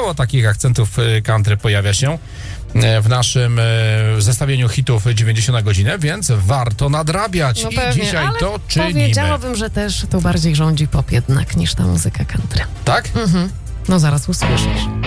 sporo takich akcentów country pojawia się w naszym zestawieniu hitów 90 na godzinę, więc warto nadrabiać No i pewnie, dzisiaj ale to czynimy. powiedziałabym, że też tu bardziej rządzi pop jednak niż ta muzyka country. Tak? No zaraz usłyszysz.